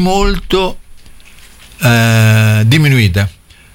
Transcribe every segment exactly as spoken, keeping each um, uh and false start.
molto eh, diminuita.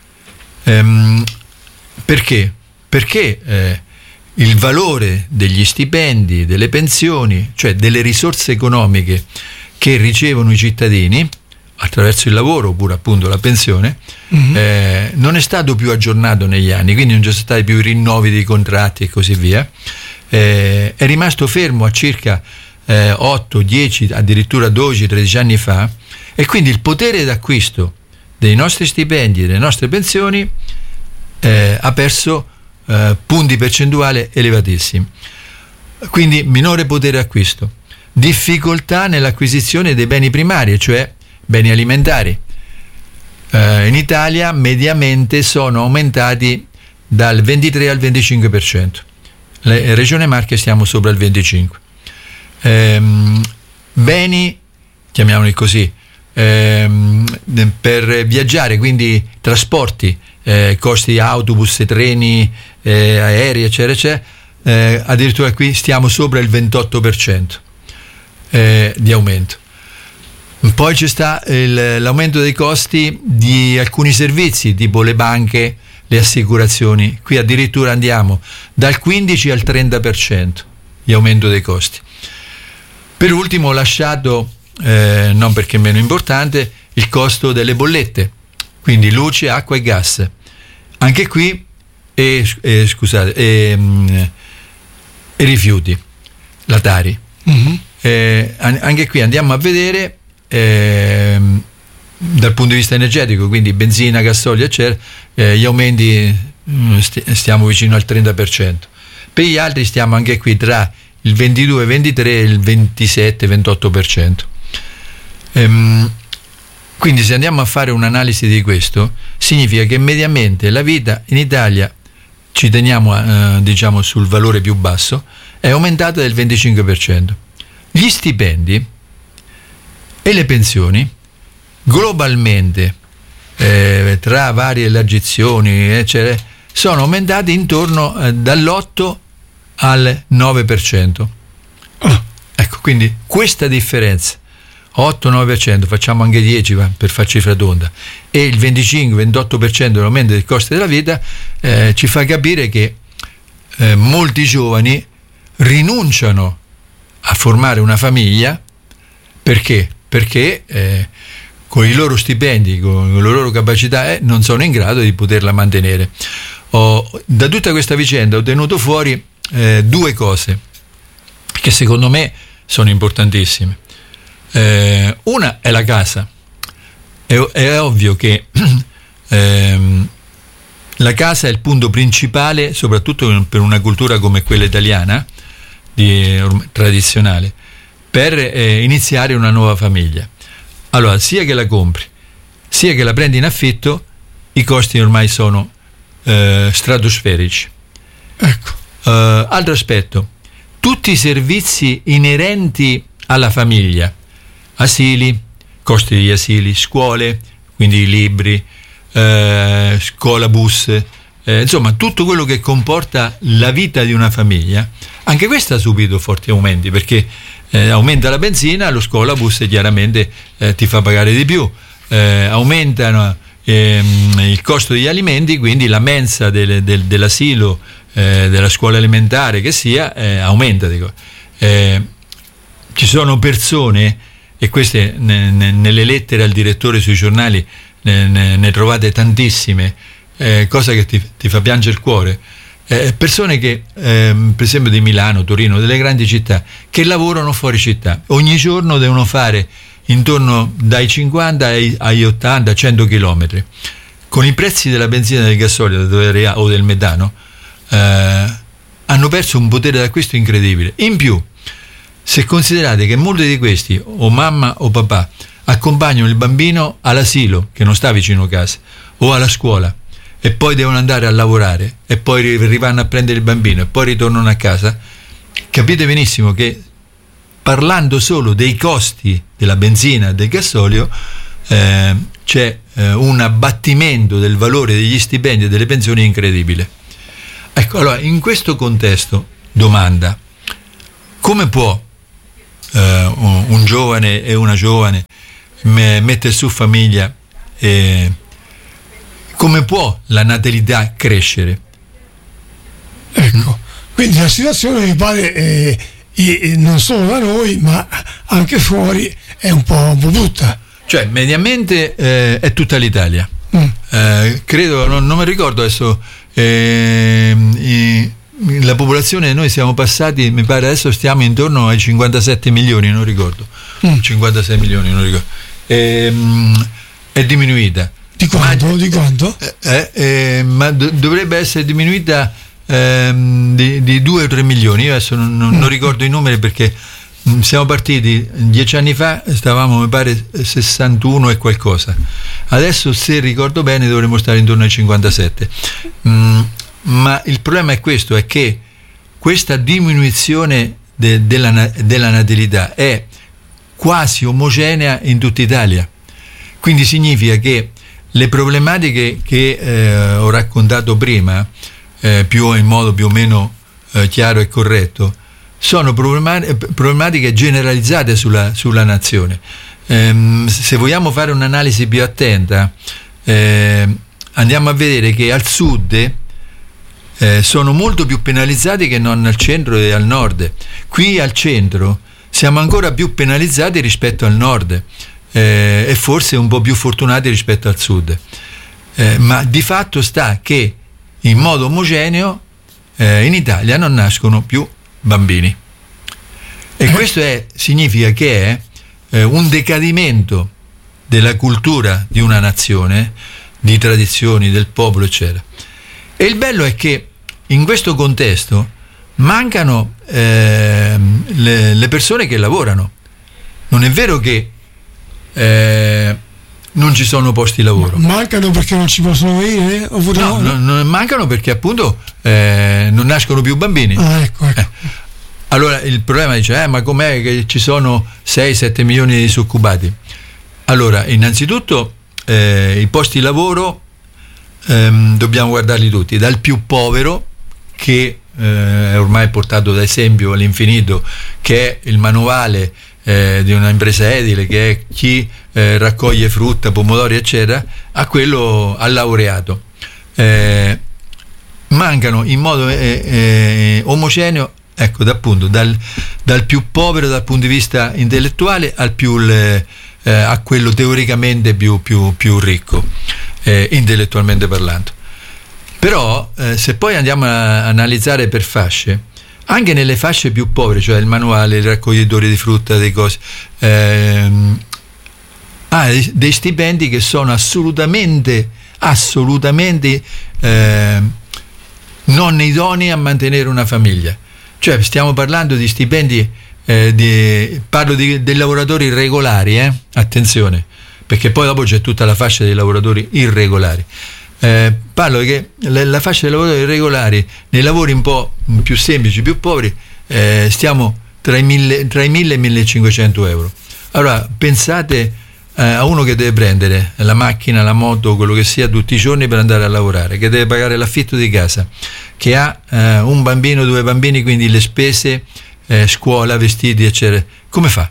Ehm, perché? Perché eh, il valore degli stipendi, delle pensioni, cioè delle risorse economiche che ricevono i cittadini attraverso il lavoro oppure appunto la pensione, mm-hmm. eh, non è stato più aggiornato negli anni, quindi non ci sono stati più rinnovi dei contratti e così via. Eh, è rimasto fermo a circa eh, otto, dieci, addirittura dodici, tredici anni fa, e quindi il potere d'acquisto dei nostri stipendi e delle nostre pensioni eh, ha perso eh, punti percentuali elevatissimi. Quindi minore potere d'acquisto, difficoltà nell'acquisizione dei beni primari, cioè beni alimentari. Eh, in Italia mediamente sono aumentati dal ventitré al venticinque per cento. La Regione Marche stiamo sopra il venticinque per cento. Ehm, beni, chiamiamoli così, ehm, per viaggiare, quindi trasporti, eh, costi di autobus, treni, eh, aerei, eccetera, eccetera, eh, addirittura qui stiamo sopra il ventotto per cento eh, di aumento. Poi ci sta il, l'aumento dei costi di alcuni servizi, tipo le banche, le assicurazioni. Qui addirittura andiamo dal quindici al trenta per cento di aumento dei costi. Per ultimo ho lasciato, eh, non perché meno importante, il costo delle bollette, quindi luce, acqua e gas. Anche qui, e, e, scusate, e, e rifiuti, la Tari. Mm-hmm. Eh, anche qui andiamo a vedere Eh, dal punto di vista energetico, quindi benzina, gasolio eccetera, eh, gli aumenti mh, st- stiamo vicino al trenta per cento. Per gli altri stiamo anche qui tra il ventidue ventitré e il ventisette ventotto per cento. Ehm, quindi se andiamo a fare un'analisi di questo, significa che mediamente la vita in Italia, ci teniamo eh, diciamo sul valore più basso, è aumentata del venticinque per cento. Gli stipendi e le pensioni globalmente, eh, tra varie elargizioni eccetera, sono aumentate intorno eh, dall'otto al nove per cento. Oh, ecco, quindi questa differenza otto nove per cento, facciamo anche dieci per far cifra tonda, e il venticinque ventotto per cento dell'aumento dei costi della vita eh, ci fa capire che eh, molti giovani rinunciano a formare una famiglia. Perché? Perché eh, con i loro stipendi, con le loro capacità, eh, non sono in grado di poterla mantenere. Ho, da tutta questa vicenda ho tenuto fuori eh, due cose che secondo me sono importantissime. Eh, una è la casa. È, è ovvio che ehm, la casa è il punto principale, soprattutto per una cultura come quella italiana, di, tradizionale, per eh, iniziare una nuova famiglia. Allora, sia che la compri, sia che la prendi in affitto, i costi ormai sono eh, stratosferici. Ecco. Uh, altro aspetto, tutti i servizi inerenti alla famiglia, asili, costi di asili, scuole, quindi libri, eh, scuola, bus, eh, insomma tutto quello che comporta la vita di una famiglia, anche questa ha subito forti aumenti, perché Eh, aumenta la benzina, lo scuolabus chiaramente eh, ti fa pagare di più, eh, aumentano ehm, il costo degli alimenti, quindi la mensa del, del, dell'asilo, eh, della scuola elementare che sia, eh, aumenta. Dico. Eh, ci sono persone, e queste ne, ne, nelle lettere al direttore sui giornali ne, ne, ne trovate tantissime, eh, cosa che ti, ti fa piangere il cuore. Eh, persone che, ehm, per esempio di Milano, Torino, delle grandi città, che lavorano fuori città, ogni giorno devono fare intorno dai cinquanta ai, agli ottanta cento chilometri. Con i prezzi della benzina e del gasolio o del metano eh, hanno perso un potere d'acquisto incredibile. In più, se considerate che molti di questi, o mamma o papà, accompagnano il bambino all'asilo, che non sta vicino a casa, o alla scuola, e poi devono andare a lavorare e poi rivanno a prendere il bambino e poi ritornano a casa, capite benissimo che parlando solo dei costi della benzina e del gasolio eh, c'è eh, un abbattimento del valore degli stipendi e delle pensioni incredibile. Ecco, allora in questo contesto domanda: come può eh, un, un giovane e una giovane me, mettere su famiglia. Eh, come può la natalità crescere? Ecco, quindi la situazione mi pare eh, eh, non solo da noi ma anche fuori è un po', un po' brutta. Cioè mediamente eh, è tutta l'Italia. Mm. Eh, credo, non, non mi ricordo adesso, eh, i, la popolazione, noi siamo passati, mi pare adesso stiamo intorno ai cinquantasette milioni, non ricordo, mm. cinquantasei milioni, non ricordo. Eh, è diminuita. Di quanto? Ma, di quanto? Eh, eh, ma do, dovrebbe essere diminuita eh, di, di due o tre milioni. Io adesso non, non, non ricordo i numeri perché mh, siamo partiti dieci anni fa, stavamo mi pare sessantuno e qualcosa. Adesso, se ricordo bene, dovremmo stare intorno ai cinquantasette. Mm, ma il problema è questo, è che questa diminuzione de, della, della natalità è quasi omogenea in tutta Italia. Quindi significa che le problematiche che eh, ho raccontato prima, eh, più in modo più o meno eh, chiaro e corretto, sono problematiche, problematiche generalizzate sulla, sulla nazione. Eh, se vogliamo fare un'analisi più attenta, eh, andiamo a vedere che al sud eh, sono molto più penalizzati che non al centro e al nord. Qui al centro siamo ancora più penalizzati rispetto al nord. Eh, e forse un po' più fortunati rispetto al sud, eh, ma di fatto sta che in modo omogeneo eh, in Italia non nascono più bambini, e questo è, significa che è eh, un decadimento della cultura di una nazione, di tradizioni del popolo, eccetera. E il bello è che in questo contesto mancano eh, le, le persone che lavorano. Non è vero che Eh, non ci sono posti di lavoro. Mancano perché non ci possono venire? Oppure no, no, non mancano perché appunto eh, non nascono più bambini. Ah, ecco, ecco. Eh. Allora il problema dice, eh, ma com'è che ci sono sei sette milioni di disoccupati? Allora, innanzitutto eh, i posti di lavoro ehm, dobbiamo guardarli tutti, dal più povero, che eh, è ormai portato da esempio all'infinito, che è il manuale Eh, di una impresa edile, che è chi eh, raccoglie frutta, pomodori, eccetera, a quello al laureato. Eh, mancano in modo eh, eh, omogeneo, ecco, da, appunto, dal, dal più povero dal punto di vista intellettuale al più le, eh, a quello teoricamente più, più, più ricco, eh, intellettualmente parlando. Però eh, se poi andiamo a analizzare per fasce, anche nelle fasce più povere, cioè il manuale, il raccoglitore di frutta, dei cose, ehm, ha dei stipendi che sono assolutamente, assolutamente eh, non idonei a mantenere una famiglia. Cioè stiamo parlando di stipendi, eh, di, parlo di, dei lavoratori irregolari, eh? Attenzione, perché poi dopo c'è tutta la fascia dei lavoratori irregolari. Eh, parlo che la, la fascia dei lavoratori irregolari, nei lavori un po' più semplici, più poveri, eh, stiamo tra i mille, tra i mille e i millecinquecento euro. Allora pensate eh, a uno che deve prendere la macchina, la moto, quello che sia, tutti i giorni per andare a lavorare, che deve pagare l'affitto di casa, che ha eh, un bambino, due bambini, quindi le spese, eh, scuola, vestiti, eccetera. Come fa?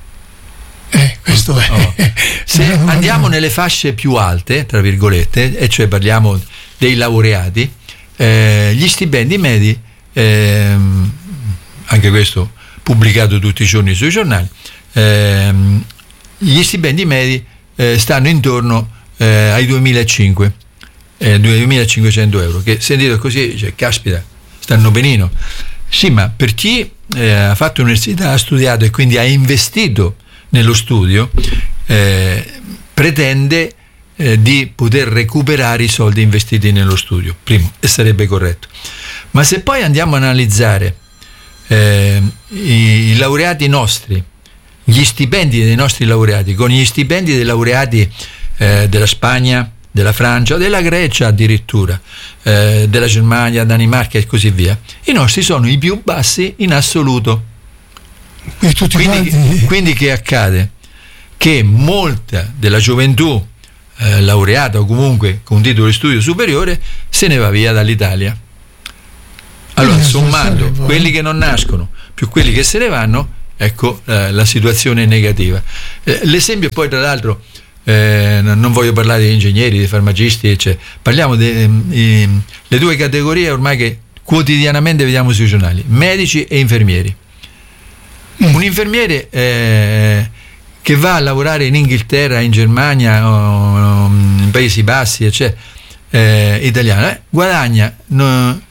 Eh, questo è. Oh. Se andiamo nelle fasce più alte, tra virgolette, e cioè parliamo dei laureati, eh, gli stipendi medi, eh, anche questo pubblicato tutti i giorni sui giornali, eh, gli stipendi medi eh, stanno intorno eh, ai duemilacinquecento eh, duemilacinquecento euro, che sentito così, cioè, caspita, stanno benino. Sì, ma per chi eh, ha fatto università, ha studiato e quindi ha investito nello studio, eh, pretende eh, di poter recuperare i soldi investiti nello studio, primo, e sarebbe corretto. Ma se poi andiamo a analizzare eh, i, i laureati nostri, gli stipendi dei nostri laureati con gli stipendi dei laureati eh, della Spagna, della Francia, della Grecia addirittura, eh, della Germania, Danimarca e così via, i nostri sono i più bassi in assoluto. E tutti quindi, quanti... quindi che accade? Che molta della gioventù eh, laureata o comunque con un titolo di studio superiore se ne va via dall'Italia. Allora, sommando quelli che non nascono più quelli che se ne vanno, ecco eh, la situazione negativa. Eh, l'esempio poi, tra l'altro, eh, non voglio parlare di ingegneri, di farmacisti, eccetera. Parliamo delle due categorie ormai che quotidianamente vediamo sui giornali: medici e infermieri. Mm. Un infermiere eh, che va a lavorare in Inghilterra, in Germania, o in Paesi Bassi, eccetera, eh, italiano, eh, guadagna no,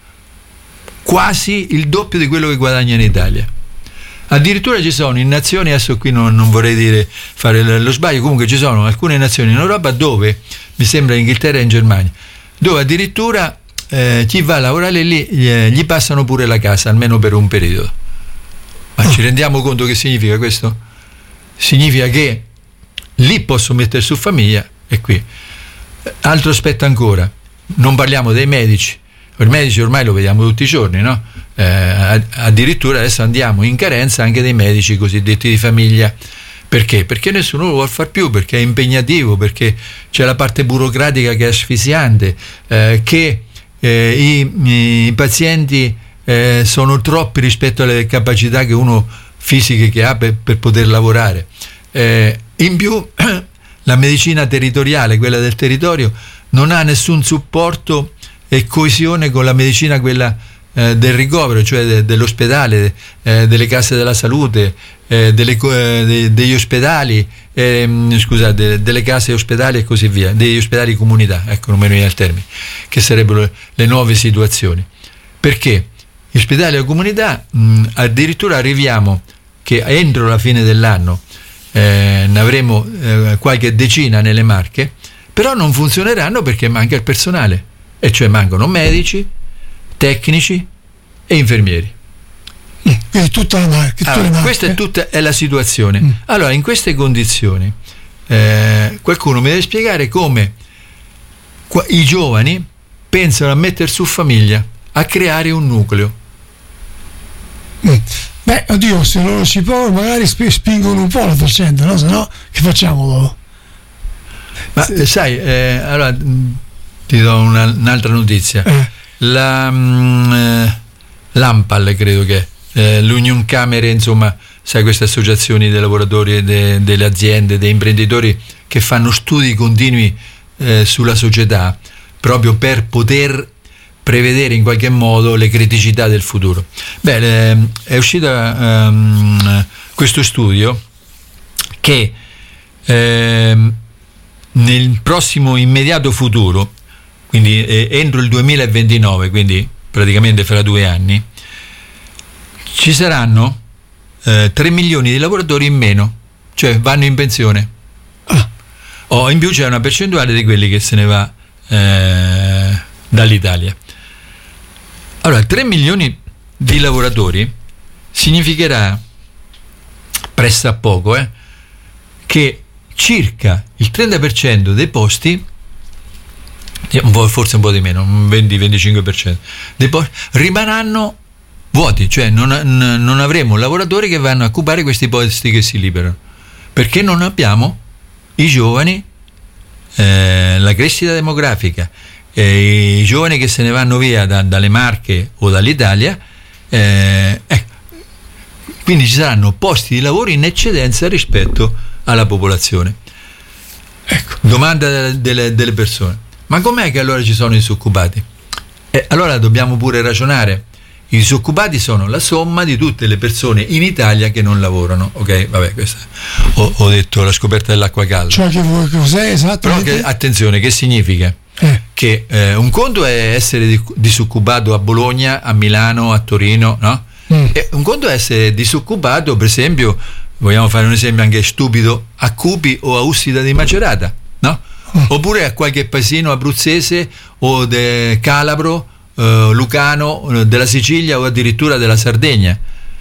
quasi il doppio di quello che guadagna in Italia. Addirittura ci sono in nazioni, adesso qui non, non vorrei dire fare lo sbaglio, comunque ci sono alcune nazioni in Europa dove, mi sembra Inghilterra e in Germania, dove addirittura eh, chi va a lavorare lì gli, gli passano pure la casa, almeno per un periodo. Ma oh. Ci rendiamo conto che significa questo? Significa che lì posso mettere su famiglia e qui. Altro aspetto ancora, non parliamo dei medici. I medici ormai lo vediamo tutti i giorni, no? Eh, addirittura adesso andiamo in carenza anche dei medici cosiddetti di famiglia. Perché? Perché nessuno lo vuole far più, perché è impegnativo, perché c'è la parte burocratica che è asfissiante, eh, che eh, i, i pazienti eh, sono troppi rispetto alle capacità che uno fisiche che ha per, per poter lavorare. Eh, in più la medicina territoriale, quella del territorio, non ha nessun supporto e coesione con la medicina, quella eh, del ricovero, cioè de, dell'ospedale, eh, delle case della salute, eh, delle, eh, de, degli ospedali, eh, scusate, delle case ospedali e così via, degli ospedali comunità, ecco, non mi viene il termine, che sarebbero le, le nuove situazioni. Perché gli ospedali e comunità, mh, addirittura arriviamo che entro la fine dell'anno eh, ne avremo eh, qualche decina nelle Marche, però non funzioneranno perché manca il personale. E cioè mancano medici, tecnici e infermieri. Mm, quindi tutta la marca, allora, marche. Questa è tutta è la situazione. Mm. Allora, in queste condizioni, eh, qualcuno mi deve spiegare come qua, i giovani pensano a mettere su famiglia, a creare un nucleo. Mm. Beh, oddio, se loro si provano, magari spingono un po' la faccenda, no? Se no, che facciamo dopo? Ma sì. sai, eh, allora ti do una, un'altra notizia. Eh. La mh, l'ANPAL, credo che eh, l'Union Camere, insomma, sai, queste associazioni dei lavoratori, de, delle aziende, dei imprenditori che fanno studi continui eh, sulla società, proprio per poter prevedere in qualche modo le criticità del futuro. Beh, eh, è uscito um, questo studio che eh, nel prossimo immediato futuro, quindi eh, entro il duemilaventinove, quindi praticamente fra due anni, ci saranno eh, tre milioni di lavoratori in meno, cioè vanno in pensione. Ah. O in più c'è una percentuale di quelli che se ne va eh, dall'Italia. Allora, tre milioni di lavoratori significherà pressappoco eh, che circa il trenta per cento dei posti, un po', forse un po' di meno, un venti venticinque per cento dei posti rimarranno vuoti, cioè non, non avremo lavoratori che vanno a occupare questi posti che si liberano, perché non abbiamo i giovani, eh, la crescita demografica, eh, i giovani che se ne vanno via da, dalle Marche o dall'Italia, eh, ecco. Quindi ci saranno posti di lavoro in eccedenza rispetto alla popolazione. Ecco, domanda delle, delle, delle persone: ma com'è che allora ci sono i disoccupati? Eh, allora dobbiamo pure ragionare. I disoccupati sono la somma di tutte le persone in Italia che non lavorano. Ok, vabbè, questa ho, ho detto la scoperta dell'acqua calda. Cioè, che cos'è esattamente? Però che, attenzione, che significa? Eh. Che eh, un conto è essere disoccupato a Bologna, a Milano, a Torino, no? Mm. E un conto è essere disoccupato, per esempio, vogliamo fare un esempio anche stupido, a Cupi o a Ussita di Macerata, no? Mm. Oppure a qualche paesino abruzzese o de Calabro, eh, Lucano, della Sicilia o addirittura della Sardegna.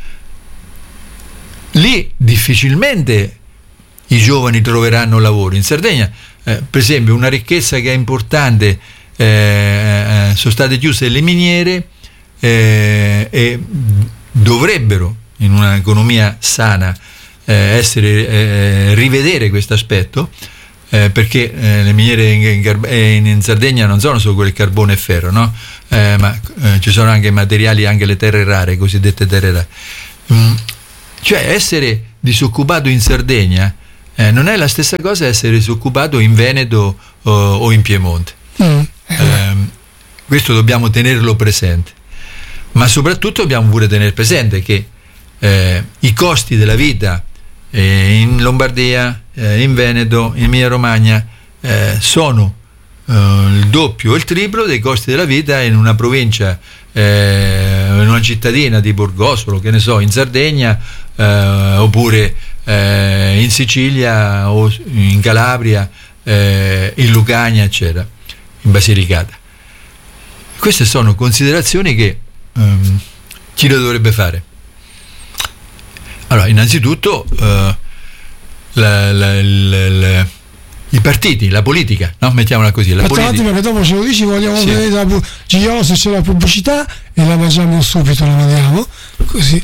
Lì difficilmente i giovani troveranno lavoro. In Sardegna, eh, per esempio, una ricchezza che è importante, eh, sono state chiuse le miniere, eh, e dovrebbero, in un'economia sana, eh, essere eh, rivedere questo aspetto, eh, perché eh, le miniere in, in, in Sardegna non sono solo quelle carbone e ferro, no? eh, ma eh, ci sono anche materiali, anche le terre rare, cosiddette terre rare. Mm. Cioè essere disoccupato in Sardegna eh, non è la stessa cosa essere disoccupato in Veneto o, o in Piemonte. Mm. Eh, questo dobbiamo tenerlo presente, ma soprattutto dobbiamo pure tenere presente che eh, i costi della vita eh, in Lombardia, eh, in Veneto, in Emilia Romagna eh, sono eh, il doppio o il triplo dei costi della vita in una provincia, eh, in una cittadina di Borgosolo, che ne so, in Sardegna, eh, oppure eh, in Sicilia o in Calabria, eh, in Lucania, eccetera, in Basilicata. Queste sono considerazioni che ehm, chi lo dovrebbe fare? Allora, innanzitutto eh, la, la, la, la, i partiti, la politica, no? Mettiamola così. La Aspetta un attimo che dopo ce lo dici, vogliamo sì. vedere la pu- giriamo se c'è la pubblicità e la mangiamo subito, la mandiamo così.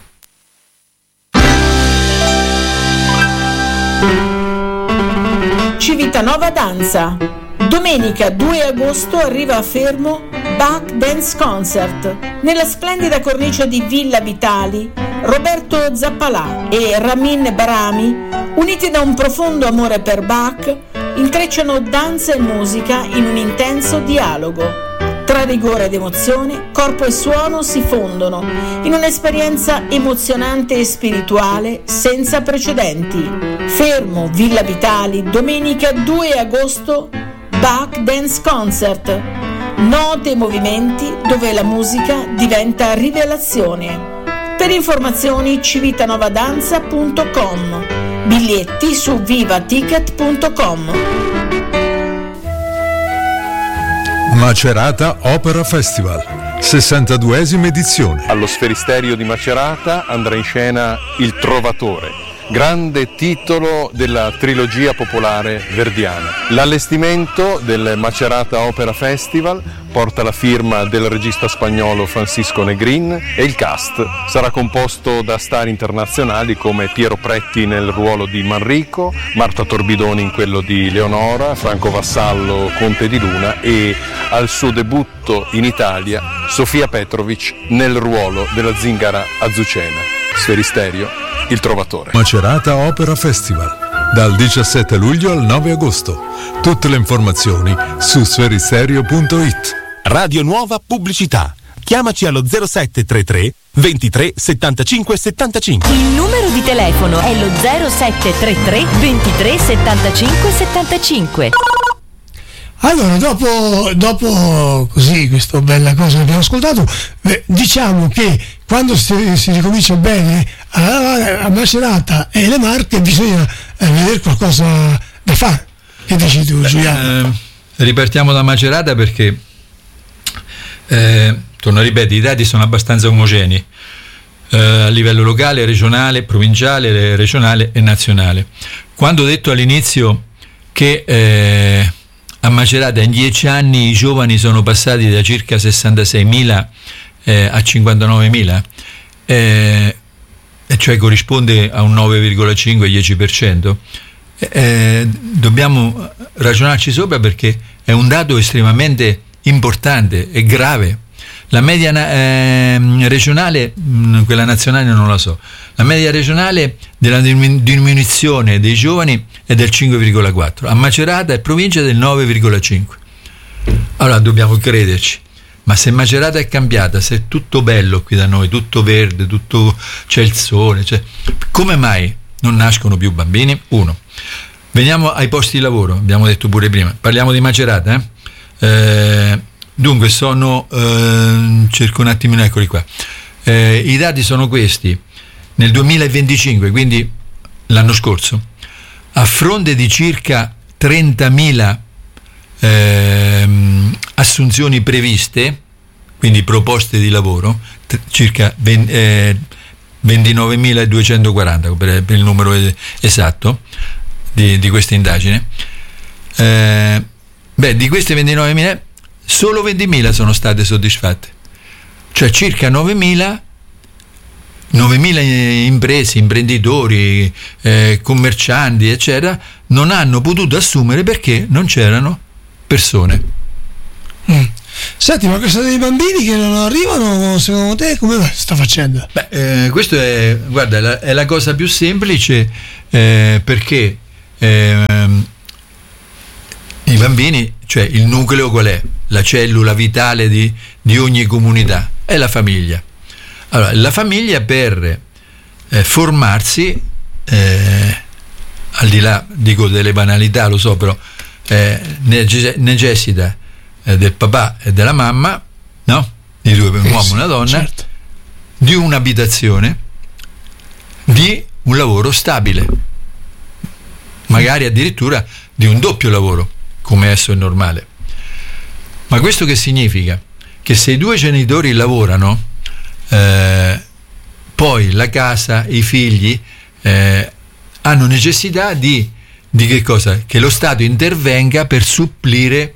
Civitanova Danza. Domenica due agosto arriva a Fermo Bach Dance Concert. Nella splendida cornice di Villa Vitali, Roberto Zappalà e Ramin Barami, uniti da un profondo amore per Bach, intrecciano danza e musica in un intenso dialogo. Tra rigore ed emozione, corpo e suono si fondono in un'esperienza emozionante e spirituale senza precedenti. Fermo, Villa Vitali, domenica due agosto, Bach Dance Concert. Note e movimenti dove la musica diventa rivelazione. Per informazioni civitanovadanza punto com. Biglietti su vivaticket punto com. Macerata Opera Festival, sessantaduesima edizione. Allo Sferisterio di Macerata andrà in scena Il Trovatore, grande titolo della trilogia popolare verdiana. L'allestimento del Macerata Opera Festival porta la firma del regista spagnolo Francisco Negrin e il cast sarà composto da star internazionali come Piero Pretti nel ruolo di Manrico, Marta Torbidoni in quello di Leonora, Franco Vassallo Conte di Luna e al suo debutto in Italia Sofia Petrovic nel ruolo della zingara Azucena. Sferisterio, Il Trovatore. Macerata Opera Festival, dal diciassette luglio al nove agosto. Tutte le informazioni su sferisterio punto it. Radio Nuova Pubblicità. Chiamaci allo zero sette tre tre ventitré settantacinque settantacinque. Il numero di telefono è lo zero sette tre tre ventitré settantacinque settantacinque. Allora, dopo, dopo così questa bella cosa che abbiamo ascoltato, beh, diciamo che quando si, si ricomincia bene a, a Macerata e le Marche bisogna eh, vedere qualcosa da fare. Che dici tu, Giuliano? Eh, ripartiamo da Macerata perché, eh, torno a ripetere, i dati sono abbastanza omogenei eh, a livello locale, regionale, provinciale, regionale e nazionale. Quando ho detto all'inizio che eh, a Macerata in dieci anni i giovani sono passati da circa sessantaseimila eh, a cinquantanovemila, eh, e cioè corrisponde a un nove virgola cinque dieci per cento. Eh, dobbiamo ragionarci sopra perché è un dato estremamente importante e grave. La media eh, regionale, mh, quella nazionale non la so, la media regionale della diminuzione dei giovani è del cinque virgola quattro, a Macerata e provincia del nove virgola cinque. Allora dobbiamo crederci, ma se Macerata è cambiata, se è tutto bello qui da noi, tutto verde, tutto, c'è il sole, c'è, come mai non nascono più bambini? Uno. Veniamo ai posti di lavoro, abbiamo detto pure prima, parliamo di Macerata, eh? Eh, dunque sono, eh, cerco un attimino, eccoli qua, eh, i dati sono questi. Nel duemilaventicinque, quindi l'anno scorso, a fronte di circa trentamila ehm, assunzioni previste, quindi proposte di lavoro, t- circa venti, eh, ventinovemiladuecentoquaranta per, per il numero esatto di, di questa indagine, eh, beh, di queste ventinovemila solo ventimila sono state soddisfatte, cioè circa novemila novemila imprese, imprenditori, eh, commercianti, eccetera, non hanno potuto assumere perché non c'erano persone. Mm. Senti, ma questa dei bambini che non arrivano, secondo te come sta facendo? Beh, eh, questo è, guarda, è la, è la cosa più semplice, eh, perché eh, i bambini, cioè il nucleo qual è? La cellula vitale di, di ogni comunità è la famiglia. Allora, la famiglia per eh, formarsi, eh, al di là, dico, delle banalità, lo so, però eh, necessita eh, del papà e della mamma, no? Di due, un uomo e una donna, certo. Di un'abitazione, di un lavoro stabile, magari addirittura di un doppio lavoro, come esso è normale. Ma questo che significa? Che se i due genitori lavorano, eh, poi la casa, i figli eh, hanno necessità di, di che cosa? Che lo Stato intervenga per supplire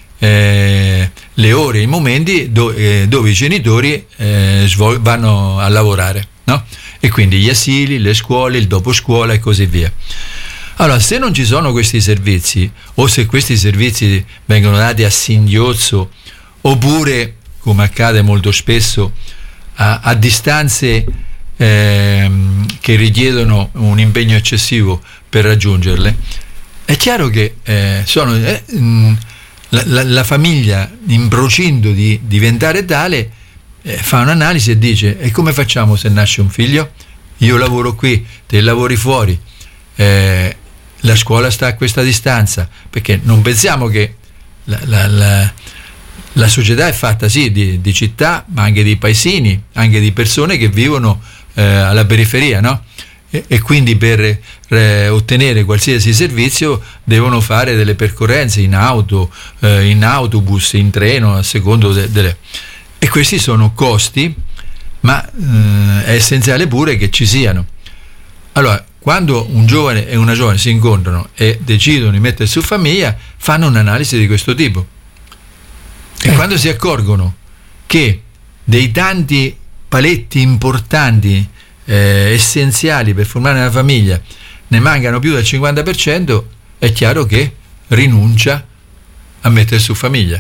eh, le ore, i momenti do, eh, dove i genitori eh, svol- vanno a lavorare, no? E quindi gli asili, le scuole, il doposcuola e così via. Allora, se non ci sono questi servizi, o se questi servizi vengono dati a singhiozzo, oppure, come accade molto spesso, a, a distanze eh, che richiedono un impegno eccessivo per raggiungerle, è chiaro che eh, sono, eh, mh, la, la, la famiglia, in procinto di diventare tale, eh, fa un'analisi e dice: e come facciamo se nasce un figlio? Io lavoro qui, te lavori fuori, eh, la scuola sta a questa distanza, perché non pensiamo che la, la, la, la società è fatta sì di, di città, ma anche di paesini, anche di persone che vivono eh, alla periferia, no? E, e quindi per eh, ottenere qualsiasi servizio devono fare delle percorrenze in auto, eh, in autobus, in treno, a secondo de, delle... e questi sono costi, ma eh, è essenziale pure che ci siano. Allora, quando un giovane e una giovane si incontrano e decidono di mettere su famiglia, fanno un'analisi di questo tipo. E eh. quando si accorgono che dei tanti paletti importanti, eh, essenziali per formare una famiglia, ne mancano più del cinquanta per cento, è chiaro che rinuncia a mettere su famiglia.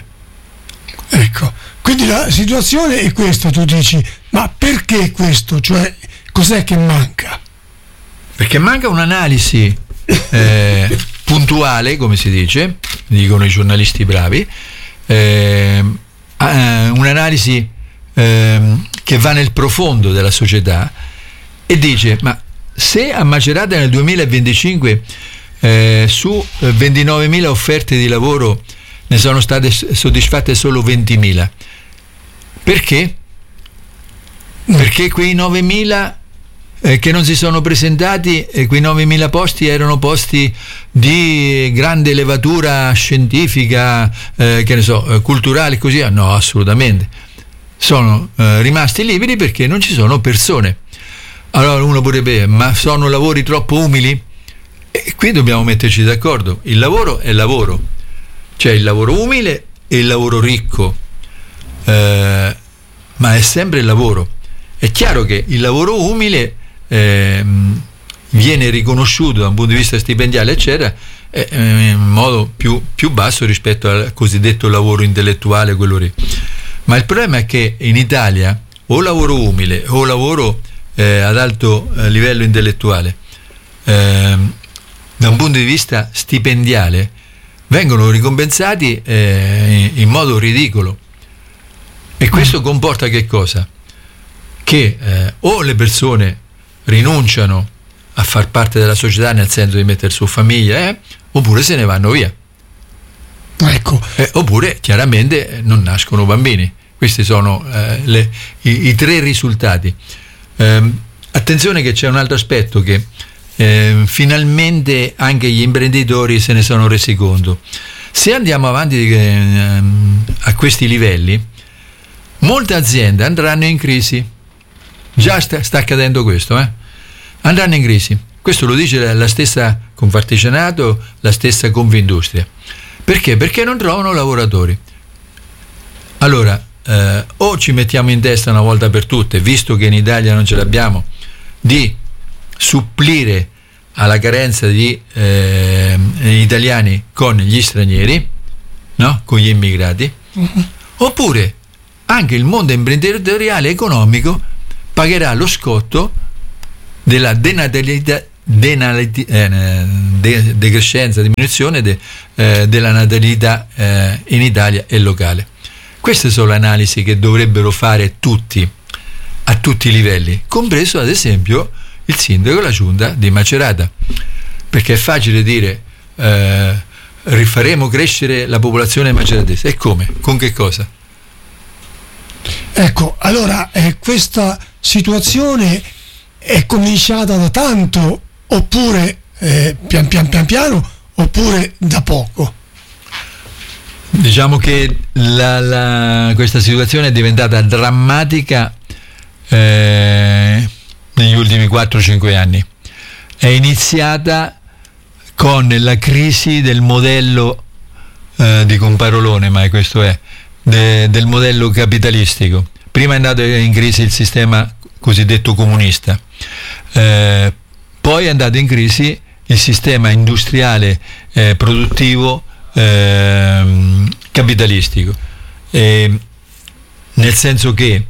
Ecco, quindi la situazione è questa, tu dici, ma perché questo? Cioè, cos'è che manca? Perché manca un'analisi eh, puntuale, come si dice, dicono i giornalisti bravi, eh, eh, un'analisi eh, che va nel profondo della società e dice: ma se a Macerata nel duemilaventicinque eh, su ventinovemila offerte di lavoro ne sono state soddisfatte solo ventimila, perché? Perché quei novemila Eh, che non si sono presentati, e quei novemila posti erano posti di grande levatura scientifica, eh, che ne so, eh, culturale e così via? No, assolutamente. Sono eh, rimasti liberi perché non ci sono persone. Allora uno potrebbe dire: ma sono lavori troppo umili? E qui dobbiamo metterci d'accordo. Il lavoro è lavoro, c'è il lavoro umile e il lavoro ricco, eh, ma è sempre il lavoro. È chiaro che il lavoro umile Eh, viene riconosciuto da un punto di vista stipendiale eccetera eh, in modo più, più basso rispetto al cosiddetto lavoro intellettuale, quello lì. Ma il problema è che in Italia o lavoro umile o lavoro eh, ad alto eh, livello intellettuale eh, da un punto di vista stipendiale vengono ricompensati eh, in, in modo ridicolo, e questo comporta che cosa? Che eh, o le persone rinunciano a far parte della società, nel senso di mettere su famiglia, eh, oppure se ne vanno via. Ecco. Eh, oppure chiaramente non nascono bambini. Questi sono eh, le, i, i tre risultati. Eh, attenzione che c'è un altro aspetto che eh, finalmente anche gli imprenditori se ne sono resi conto. Se andiamo avanti eh, a questi livelli, molte aziende andranno in crisi. Già sta, sta accadendo questo, eh? Andranno in crisi. Questo lo dice la stessa Confartigianato, la stessa Confindustria. Perché? Perché non trovano lavoratori. Allora, eh, o ci mettiamo in testa una volta per tutte, visto che in Italia non ce l'abbiamo, di supplire alla carenza di eh, italiani con gli stranieri, no? Con gli immigrati, uh-huh. oppure anche il mondo imprenditoriale e economico pagherà lo scotto della denatalità, denaliti, eh, de, decrescenza, diminuzione de, eh, della natalità eh, in Italia e locale. Queste sono le analisi che dovrebbero fare tutti, a tutti i livelli, compreso ad esempio il sindaco e la giunta di Macerata, perché è facile dire eh, rifaremo crescere la popolazione maceratese, e come? Con che cosa? Ecco, allora eh, questa situazione è cominciata da tanto, oppure eh, pian pian pian piano, oppure da poco? Diciamo che la, la, questa situazione è diventata drammatica eh, negli ultimi quattro cinque anni. È iniziata con la crisi del modello, eh, dico un parolone, ma questo è, de, del modello capitalistico. Prima è andato in crisi il sistema cosiddetto comunista, eh, poi è andato in crisi il sistema industriale eh, produttivo eh, capitalistico, eh, nel senso che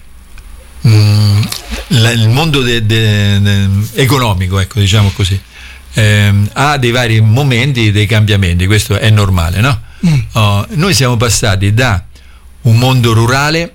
mh, la, il mondo de, de, de, economico, ecco, diciamo così, eh, ha dei vari momenti, dei cambiamenti, questo è normale, no? Mm. Oh, noi siamo passati da un mondo rurale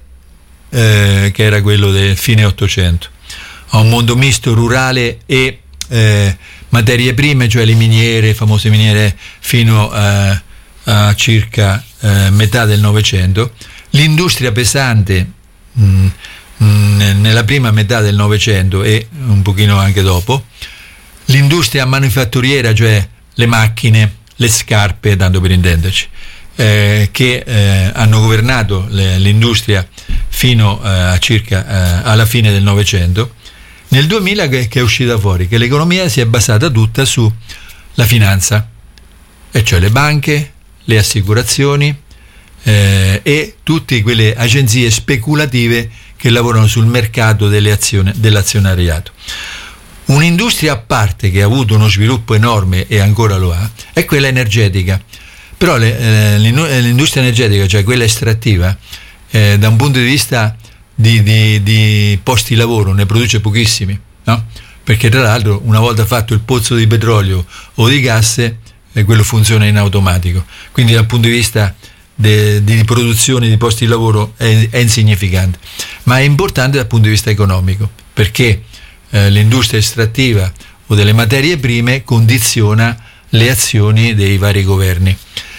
Eh, che era quello del fine Ottocento, a un mondo misto rurale e eh, materie prime, cioè le miniere, le famose miniere, fino a, a circa eh, metà del Novecento, l'industria pesante mh, mh, nella prima metà del Novecento e un pochino anche dopo, l'industria manifatturiera, cioè le macchine, le scarpe, tanto per intenderci, Eh, che eh, hanno governato le, l'industria fino eh, a circa eh, alla fine del Novecento. Nel duemila che, che è uscita fuori che l'economia si è basata tutta sulla finanza, e cioè le banche, le assicurazioni eh, e tutte quelle agenzie speculative che lavorano sul mercato delle azioni, dell'azionariato. Un'industria a parte che ha avuto uno sviluppo enorme e ancora lo ha è quella energetica. Però le, eh, l'industria energetica, cioè quella estrattiva, eh, da un punto di vista di, di, di posti di lavoro ne produce pochissimi, no? Perché tra l'altro una volta fatto il pozzo di petrolio o di gas, eh, quello funziona in automatico, quindi dal punto di vista de, di produzione di posti di lavoro è, è insignificante, ma è importante dal punto di vista economico, perché eh, l'industria estrattiva o delle materie prime condiziona le azioni dei vari governi.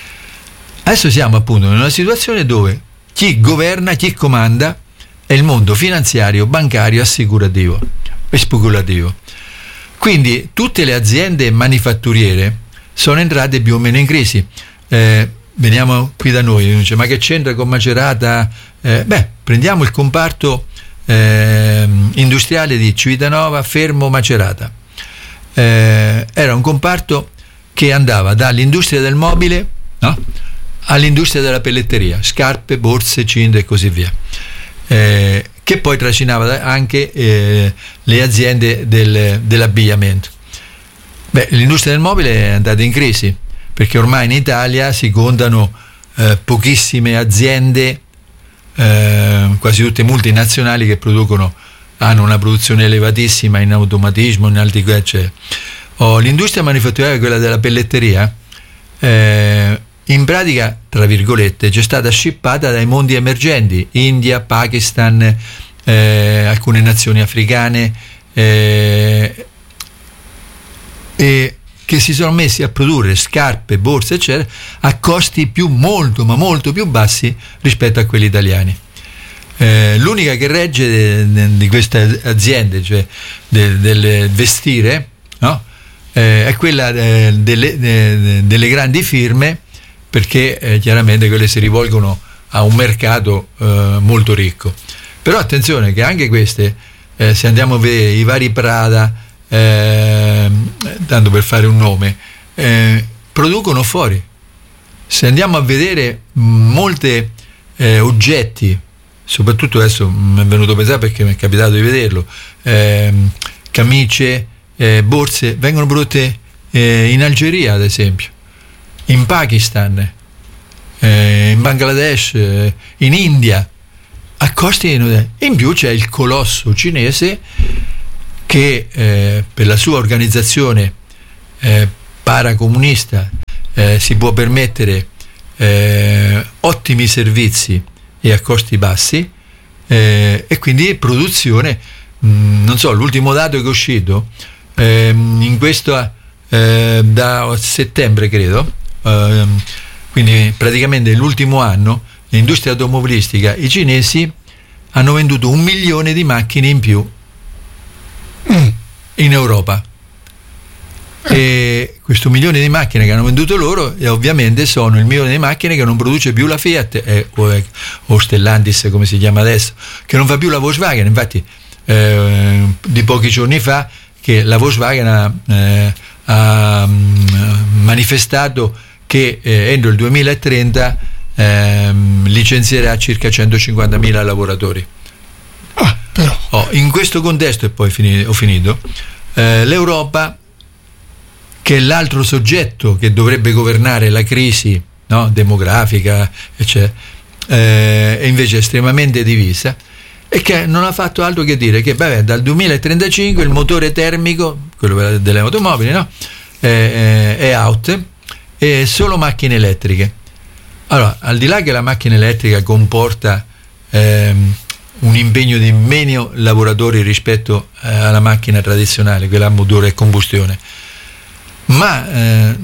Adesso siamo appunto in una situazione dove chi governa, chi comanda è il mondo finanziario, bancario, assicurativo e speculativo. Quindi tutte le aziende manifatturiere sono entrate più o meno in crisi. Eh, veniamo qui da noi, dice, ma che c'entra con Macerata? Eh, beh, prendiamo il comparto eh, industriale di Civitanova, Fermo, Macerata. Eh, era un comparto che andava dall'industria del mobile, no? all'industria della pelletteria, scarpe, borse, cinde e così via, eh, che poi trascinava anche eh, le aziende del, dell'abbigliamento. Beh, l'industria del mobile è andata in crisi, perché ormai in Italia si contano eh, pochissime aziende, eh, quasi tutte multinazionali, che producono, hanno una produzione elevatissima in automatismo, in alti, eccetera. Oh, l'industria manifatturiera, quella della pelletteria, eh, in pratica, tra virgolette, c'è stata scippata dai mondi emergenti, India, Pakistan, eh, alcune nazioni africane, eh, e che si sono messi a produrre scarpe, borse, eccetera, a costi più molto, ma molto più bassi rispetto a quelli italiani. Eh, l'unica che regge de, de, di queste aziende, cioè del de, vestire, no? eh, è quella de, delle, de, delle grandi firme, perché eh, chiaramente quelle si rivolgono a un mercato eh, molto ricco. Però attenzione che anche queste, eh, se andiamo a vedere i vari Prada, eh, tanto per fare un nome, eh, producono fuori. Se andiamo a vedere molti eh, oggetti, soprattutto adesso mi è venuto a pensare perché mi è capitato di vederlo, eh, camicie, eh, borse, vengono prodotte eh, in Algeria, ad esempio, in Pakistan, eh, in Bangladesh, eh, in India, a costi e in più c'è il colosso cinese che eh, per la sua organizzazione eh, paracomunista eh, si può permettere eh, ottimi servizi e a costi bassi, eh, e quindi produzione, mh, non so, l'ultimo dato che è uscito eh, in questo eh, da settembre credo, eh, quindi praticamente l'ultimo anno l'industria automobilistica, i cinesi hanno venduto un milione di macchine in più mm. in Europa. E questo milione di macchine che hanno venduto loro e ovviamente sono il milione di macchine che non produce più la Fiat eh, o, o Stellantis come si chiama adesso, che non fa più la Volkswagen. Infatti eh, di pochi giorni fa che la Volkswagen ha, eh, ha mh, manifestato che eh, entro il duemilatrenta eh, licenzierà circa centocinquantamila lavoratori. Ah, però. Oh, in questo contesto, e poi fini, ho finito, eh, l'Europa, che è l'altro soggetto che dovrebbe governare la crisi, no, demografica, eccetera, eh, è invece estremamente divisa, e che non ha fatto altro che dire che vabbè, dal duemilatrentacinque il motore termico, quello delle automobili, no, è, è out, e solo macchine elettriche. Allora, al di là che la macchina elettrica comporta ehm, un impegno di meno lavoratori rispetto eh, alla macchina tradizionale, quella a motore e combustione, ma eh,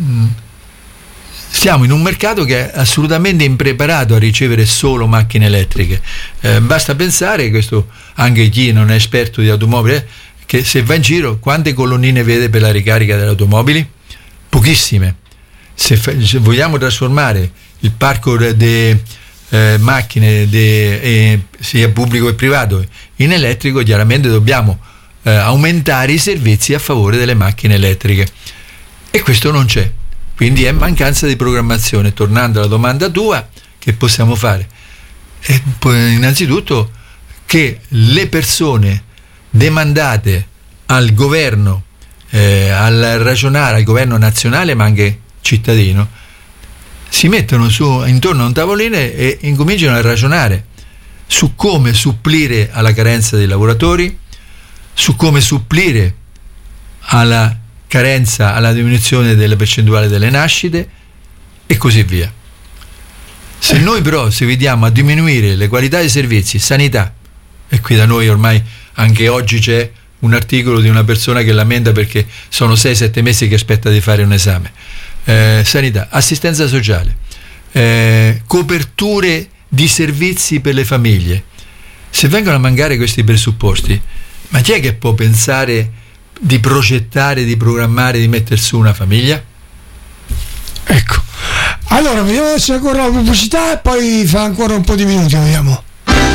siamo in un mercato che è assolutamente impreparato a ricevere solo macchine elettriche. Eh, basta pensare, questo anche chi non è esperto di automobili, che se va in giro quante colonnine vede per la ricarica delle automobili? Pochissime. Se, fa, se vogliamo trasformare il parco delle eh, macchine de, eh, sia pubblico che privato in elettrico, chiaramente dobbiamo eh, aumentare i servizi a favore delle macchine elettriche. E questo non c'è, quindi è mancanza di programmazione. Tornando alla domanda tua, che possiamo fare? E poi, innanzitutto, che le persone demandate al governo, eh, al ragionare, al governo nazionale, ma anche cittadino, si mettono su, intorno a un tavolino e incominciano a ragionare su come supplire alla carenza dei lavoratori, su come supplire alla carenza, alla diminuzione della percentuale delle nascite e così via. Se noi però se vediamo a diminuire le qualità dei servizi, sanità, e qui da noi ormai anche oggi c'è un articolo di una persona che lamenta perché sono sei sette mesi che aspetta di fare un esame, eh, sanità, assistenza sociale, eh, coperture di servizi per le famiglie, se vengono a mancare questi presupposti, ma chi è che può pensare di progettare, di programmare, di mettere su una famiglia? Ecco, allora vediamo se c'è ancora la pubblicità e poi fa ancora un po' di minuti, vediamo.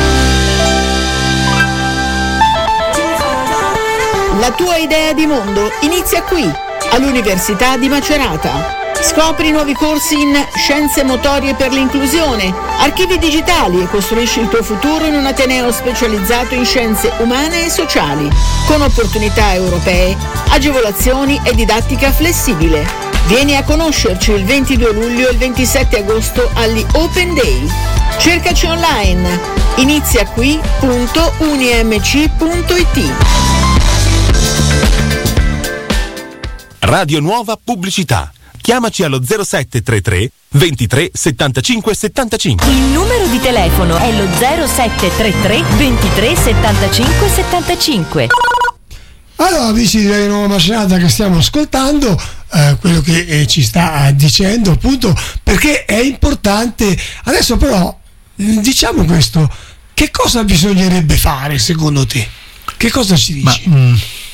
La tua idea di mondo inizia qui, all'Università di Macerata. Scopri nuovi corsi in Scienze Motorie per l'Inclusione, Archivi Digitali e costruisci il tuo futuro in un ateneo specializzato in scienze umane e sociali, con opportunità europee, agevolazioni e didattica flessibile. Vieni a conoscerci il ventidue luglio e il ventisette agosto agli Open Day. Cercaci online, iniziaqui punto unimc punto it. Radio Nuova Pubblicità. Chiamaci allo zero sette tre tre ventitré settantacinque settantacinque. Il numero di telefono è lo zero sette tre tre ventitré settantacinque settantacinque. Allora, amici di Radio Nuova Macerata che stiamo ascoltando, eh, quello che eh, ci sta dicendo, appunto, perché è importante. Adesso però diciamo questo, che cosa bisognerebbe fare secondo te? Che cosa ci dici? Ma, mm,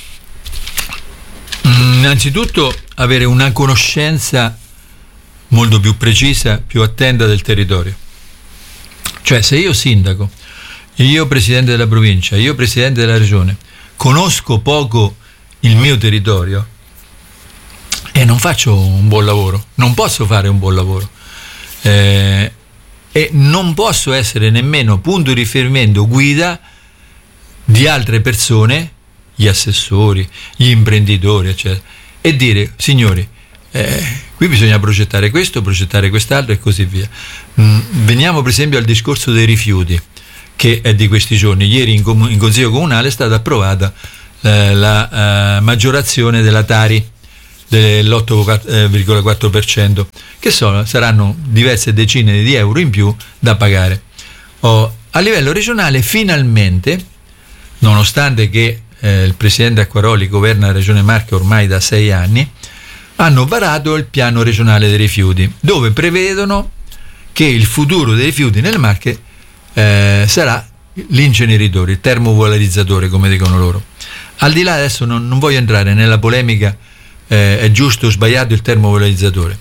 innanzitutto avere una conoscenza molto più precisa, più attenta del territorio. Cioè, se io sindaco, io presidente della provincia, io presidente della regione, conosco poco il mio territorio e non faccio un buon lavoro, non posso fare un buon lavoro, eh, e non posso essere nemmeno punto di riferimento, guida di altre persone, gli assessori, gli imprenditori, eccetera, e dire: signori, eh, Qui bisogna progettare questo, progettare quest'altro e così via. Mm, veniamo per esempio al discorso dei rifiuti, che è di questi giorni. Ieri in, com- in Consiglio Comunale è stata approvata eh, la eh, maggiorazione della Tari dell'otto virgola quattro per cento, che sono, saranno diverse decine di euro in più da pagare. Oh, a livello regionale finalmente, nonostante che eh, il presidente Acquaroli governa la Regione Marche ormai da sei anni, hanno varato il piano regionale dei rifiuti, dove prevedono che il futuro dei rifiuti nelle Marche eh, sarà l'inceneritore, il termovalorizzatore, come dicono loro. Al di là, adesso non, non voglio entrare nella polemica, eh, è giusto o sbagliato il termovalorizzatore.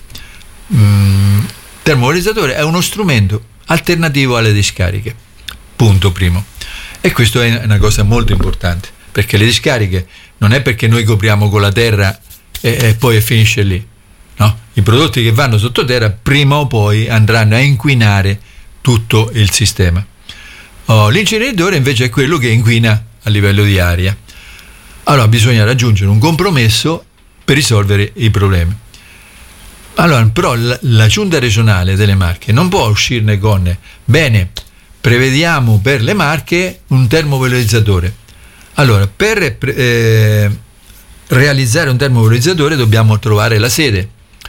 Mm, il termovalorizzatore è uno strumento alternativo alle discariche, punto primo. E questo è una cosa molto importante, perché le discariche non è perché noi copriamo con la terra e, e poi finisce lì, no? I prodotti che vanno sottoterra prima o poi andranno a inquinare tutto il sistema. Oh, l'inceneritore invece è quello che inquina a livello di aria. Allora bisogna raggiungere un compromesso per risolvere i problemi. Allora, però la, la giunta regionale delle Marche non può uscirne con bene, prevediamo per le Marche un termovalorizzatore. Allora, per eh, realizzare un termovalorizzatore dobbiamo trovare la sede.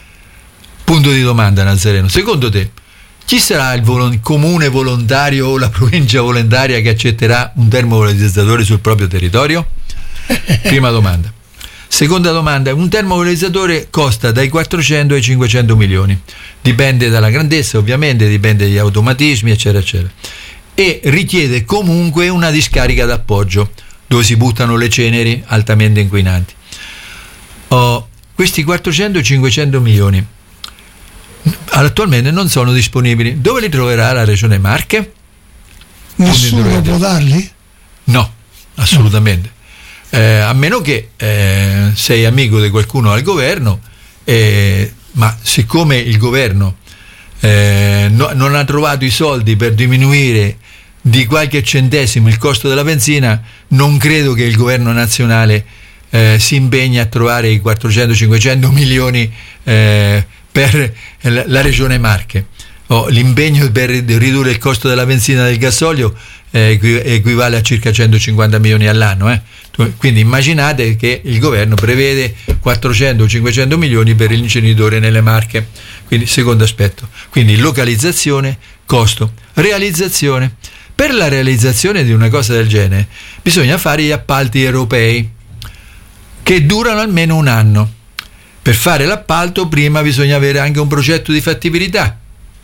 Punto di domanda, Nazareno. Secondo te, chi sarà il volo- comune volontario o la provincia volontaria che accetterà un termovalorizzatore sul proprio territorio? Prima domanda. Seconda domanda, un termovalorizzatore costa dai quattrocento ai cinquecento milioni, dipende dalla grandezza ovviamente, dipende dagli automatismi eccetera eccetera, e richiede comunque una discarica d'appoggio dove si buttano le ceneri altamente inquinanti. Oh, questi quattrocento cinquecento milioni attualmente non sono disponibili. Dove li troverà la Regione Marche? Nessuno può darli? No, assolutamente. Eh, a meno che eh, sei amico di qualcuno al governo, eh, ma siccome il governo eh, no, non ha trovato i soldi per diminuire di qualche centesimo il costo della benzina, non credo che il governo nazionale eh, si impegni a trovare i quattrocento cinquecento milioni eh, per la Regione Marche. Oh, l'impegno per ridurre il costo della benzina e del gasolio eh, equivale a circa centocinquanta milioni all'anno, eh. Quindi immaginate che il governo prevede quattrocento cinquecento milioni per l'inceneritore nelle Marche. Quindi secondo aspetto, quindi localizzazione, costo, realizzazione. Per la realizzazione di una cosa del genere bisogna fare gli appalti europei che durano almeno un anno. Per fare l'appalto prima bisogna avere anche un progetto di fattibilità,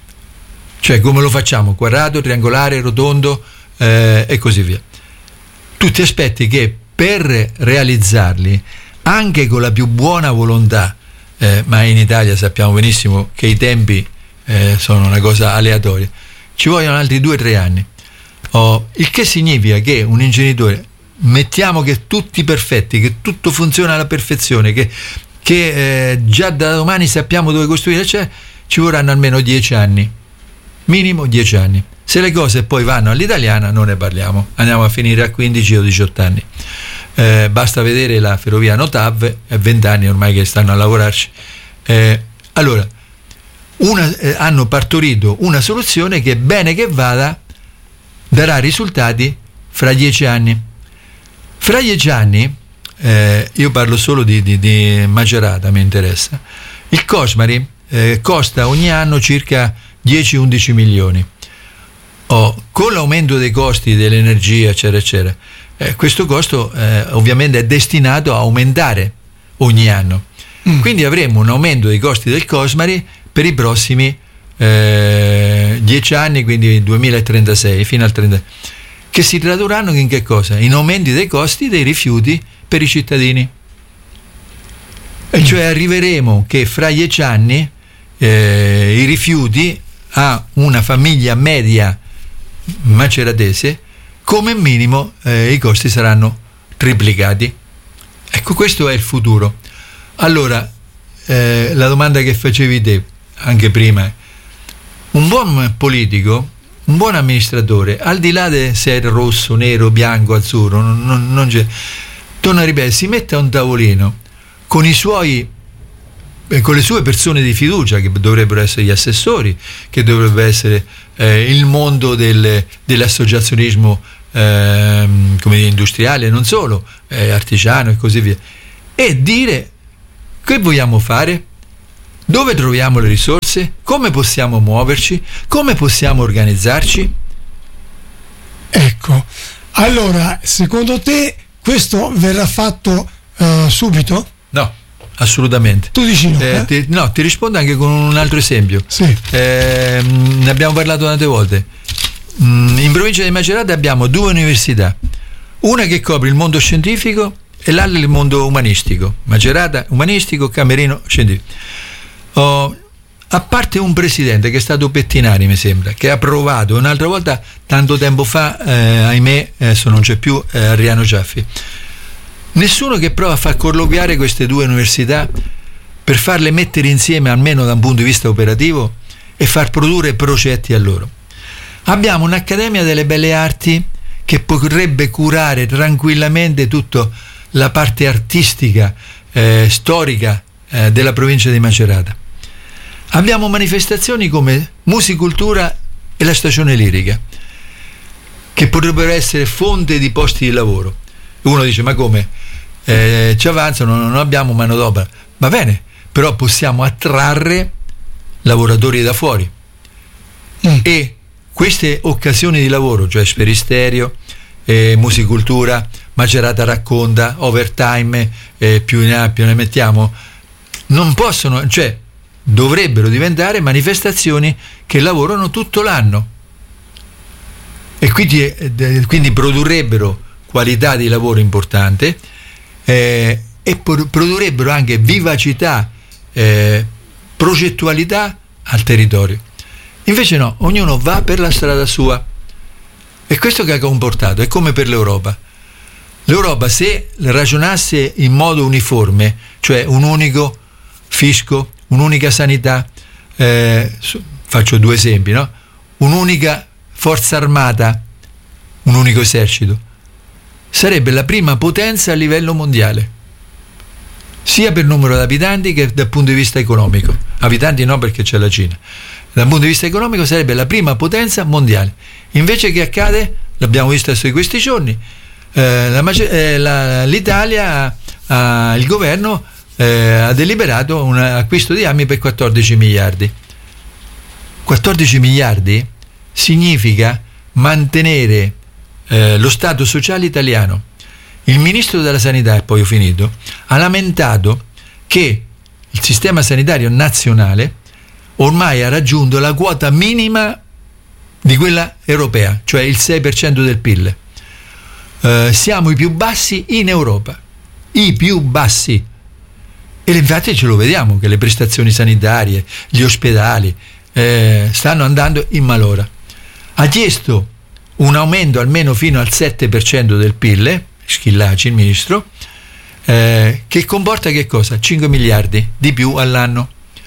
cioè come lo facciamo, quadrato, triangolare, rotondo eh, e così via. Tutti aspetti che per realizzarli, anche con la più buona volontà, eh, ma in Italia sappiamo benissimo che i tempi eh, sono una cosa aleatoria, ci vogliono altri due o tre anni. Oh, il che significa che un inceneritore, mettiamo che tutti perfetti, che tutto funziona alla perfezione, che, che eh, già da domani sappiamo dove costruire, cioè, ci vorranno almeno dieci anni, minimo dieci anni. Se le cose poi vanno all'italiana non ne parliamo, andiamo a finire a quindici o diciotto anni. Eh, basta vedere la ferrovia Notav, è venti anni ormai che stanno a lavorarci. Eh, allora, una, eh, hanno partorito una soluzione che, bene che vada, darà risultati fra dieci anni. Fra dieci anni, eh, io parlo solo di, di, di Macerata, mi interessa, il Cosmari eh, costa ogni anno circa dieci undici milioni. Oh, con l'aumento dei costi dell'energia eccetera eccetera, eh, questo costo eh, ovviamente è destinato a aumentare ogni anno, mm. quindi avremo un aumento dei costi del Cosmari per i prossimi eh, dieci anni, quindi duemilatrentasei fino al trenta, che si tradurranno in che cosa? In aumenti dei costi dei rifiuti per i cittadini, e cioè arriveremo che fra dieci anni eh, i rifiuti a una famiglia media maceratese come minimo eh, i costi saranno triplicati. Ecco, questo è il futuro. Allora eh, la domanda che facevi te anche prima, un buon politico, un buon amministratore, al di là di se è rosso, nero, bianco, azzurro, non, non, non c'è, torno a ripetere, si mette a un tavolino con i suoi con le sue persone di fiducia, che dovrebbero essere gli assessori, che dovrebbe essere eh, il mondo del, dell'associazionismo eh, come dire, industriale, non solo, eh, artigiano e così via, e dire che vogliamo fare, dove troviamo le risorse, come possiamo muoverci, come possiamo organizzarci. Ecco, allora, secondo te questo verrà fatto uh, subito? No. Assolutamente. Tu dici no? Eh, eh? ti, no, ti rispondo anche con un altro esempio. Sì. Eh, ne abbiamo parlato tante volte. Mm, in provincia di Macerata abbiamo due università, una che copre il mondo scientifico e l'altra il mondo umanistico. Macerata umanistico, Camerino scientifico. Oh, a parte un presidente che è stato Pettinari, mi sembra, che ha provato un'altra volta tanto tempo fa, eh, ahimè, adesso non c'è più, eh, Ariano Giaffi. Nessuno che prova a far colloquiare queste due università per farle mettere insieme, almeno da un punto di vista operativo, e far produrre progetti a loro. Abbiamo un'Accademia delle Belle Arti che potrebbe curare tranquillamente tutta la parte artistica, eh, storica eh, della provincia di Macerata. Abbiamo manifestazioni come Musicultura e la Stagione Lirica, che potrebbero essere fonte di posti di lavoro. Uno dice: ma come? Eh, ci avanzano, non abbiamo manodopera. Va bene, però possiamo attrarre lavoratori da fuori. Mm. E queste occasioni di lavoro, cioè Sferisterio, eh, Musicultura, Macerata Racconta, Overtime, eh, più ne ha più ne mettiamo, non possono, cioè dovrebbero diventare manifestazioni che lavorano tutto l'anno, e quindi, eh, quindi produrrebbero qualità di lavoro importante, eh, e produrrebbero anche vivacità, eh, progettualità al territorio. Invece no, ognuno va per la strada sua, e questo che ha comportato è come per l'Europa. L'Europa, se ragionasse in modo uniforme, cioè un unico fisco, un'unica sanità, eh, faccio due esempi, no? Un'unica forza armata, un unico esercito, sarebbe la prima potenza a livello mondiale, sia per numero di abitanti che dal punto di vista economico. Abitanti no, perché c'è la Cina. Dal punto di vista economico sarebbe la prima potenza mondiale. Invece che accade? L'abbiamo visto adesso in questi giorni, eh, la, eh, la, l'Italia, eh, il governo eh, ha deliberato un acquisto di armi per quattordici miliardi. quattordici miliardi significa mantenere eh, lo Stato sociale italiano. Il ministro della sanità, e poi ho finito, ha lamentato che il sistema sanitario nazionale ormai ha raggiunto la quota minima di quella europea, cioè il sei per cento del P I L. Eh, siamo i più bassi in Europa, i più bassi. E infatti ce lo vediamo che le prestazioni sanitarie, gli ospedali eh, stanno andando in malora. Ha chiesto un aumento almeno fino al sette per cento del P I L, Schillaci, il ministro, eh, che comporta che cosa? cinque miliardi di più all'anno.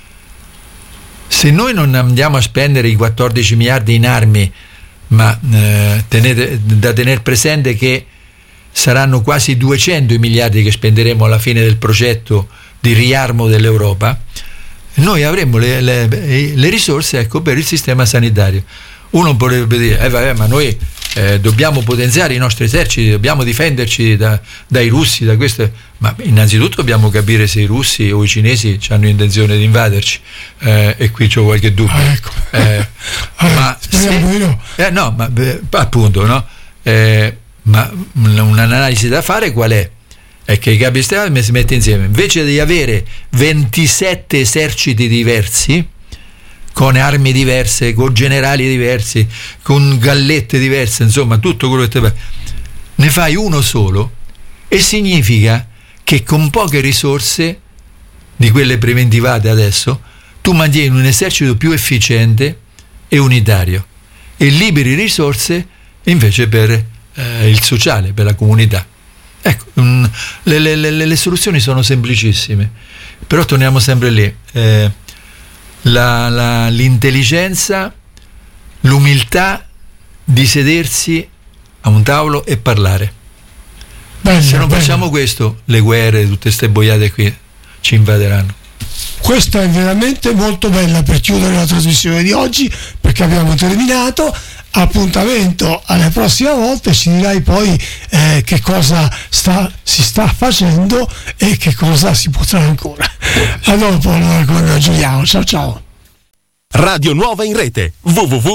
Se noi non andiamo a spendere i quattordici miliardi in armi, ma eh, tenete, da tenere presente che saranno quasi duecento i miliardi che spenderemo alla fine del progetto di riarmo dell'Europa, noi avremo le, le, le risorse, ecco, per il sistema sanitario. Uno potrebbe dire: eh vabbè, ma noi eh, dobbiamo potenziare i nostri eserciti, dobbiamo difenderci da, dai russi, da questo. Ma innanzitutto dobbiamo capire se i russi o i cinesi hanno intenzione di invaderci, eh, e qui c'ho qualche dubbio. Ah, ecco. eh, allora, ma se, no. eh, no, ma beh, appunto, no? Eh, ma un'analisi da fare qual è? È che i capi di Stato si mette insieme, invece di avere ventisette eserciti diversi, con armi diverse, con generali diversi, con gallette diverse, insomma tutto quello che te pare, ne fai uno solo, e significa che con poche risorse di quelle preventivate adesso tu mantieni un esercito più efficiente e unitario, e liberi risorse invece per eh, il sociale, per la comunità. Ecco, um, le, le, le, le soluzioni sono semplicissime, però torniamo sempre lì. Eh, La, la, l'intelligenza, l'umiltà di sedersi a un tavolo e parlare. Bello, Se non bello. facciamo questo, le guerre, tutte queste boiate qui ci invaderanno. Questa è veramente molto bella per chiudere la trasmissione di oggi, perché abbiamo terminato. Appuntamento alle prossime volte, ci dirai poi eh, che cosa sta, si sta facendo e che cosa si potrà ancora. A dopo allora con Giuliano, ciao ciao. Radio Nuova in rete w w w